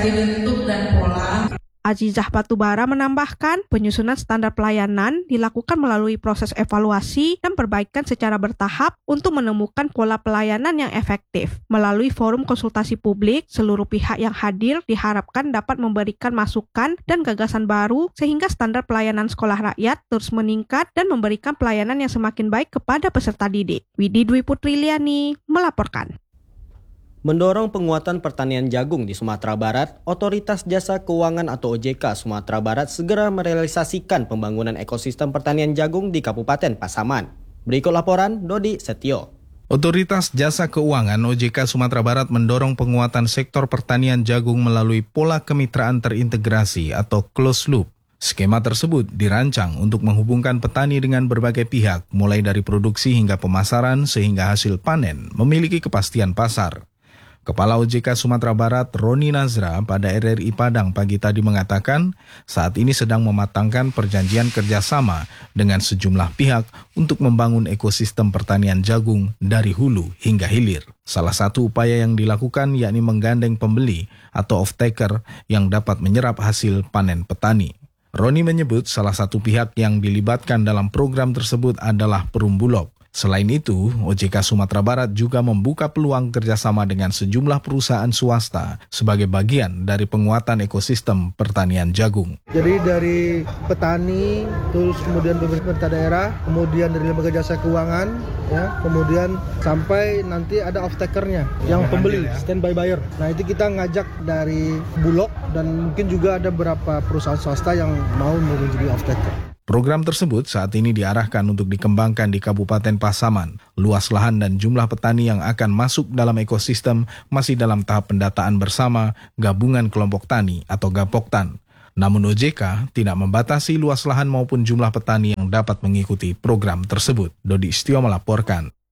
Dari bentuk dan pola. Azizah Batubara menambahkan, penyusunan standar pelayanan dilakukan melalui proses evaluasi dan perbaikan secara bertahap untuk menemukan pola pelayanan yang efektif. Melalui forum konsultasi publik, seluruh pihak yang hadir diharapkan dapat memberikan masukan dan gagasan baru sehingga standar pelayanan sekolah rakyat terus meningkat dan memberikan pelayanan yang semakin baik kepada peserta didik. Widi Dwi Putriliani melaporkan. Mendorong penguatan pertanian jagung di Sumatera Barat, Otoritas Jasa Keuangan atau OJK Sumatera Barat segera merealisasikan pembangunan ekosistem pertanian jagung di Kabupaten Pasaman. Berikut laporan Dodi Setio. Otoritas Jasa Keuangan OJK Sumatera Barat mendorong penguatan sektor pertanian jagung melalui pola kemitraan terintegrasi atau closed loop. Skema tersebut dirancang untuk menghubungkan petani dengan berbagai pihak, mulai dari produksi hingga pemasaran sehingga hasil panen memiliki kepastian pasar. Kepala OJK Sumatera Barat, Roni Nazra, pada RRI Padang pagi tadi mengatakan saat ini sedang mematangkan perjanjian kerjasama dengan sejumlah pihak untuk membangun ekosistem pertanian jagung dari hulu hingga hilir. Salah satu upaya yang dilakukan yakni menggandeng pembeli atau off-taker yang dapat menyerap hasil panen petani. Roni menyebut salah satu pihak yang dilibatkan dalam program tersebut adalah Perum Bulog. Selain itu, OJK Sumatera Barat juga membuka peluang kerjasama dengan sejumlah perusahaan swasta sebagai bagian dari penguatan ekosistem pertanian jagung. Jadi dari petani, terus kemudian pemerintah daerah, kemudian dari lembaga jasa keuangan, ya, kemudian sampai nanti ada off-takernya, yang pembeli, standby buyer. Nah itu kita ngajak dari Bulog dan mungkin juga ada beberapa perusahaan swasta yang mau menjadi off-taker. Program tersebut saat ini diarahkan untuk dikembangkan di Kabupaten Pasaman. Luas lahan dan jumlah petani yang akan masuk dalam ekosistem masih dalam tahap pendataan bersama Gabungan Kelompok Tani atau Gapoktan. Namun OJK tidak membatasi luas lahan maupun jumlah petani yang dapat mengikuti program tersebut. Dodi Setio melaporkan.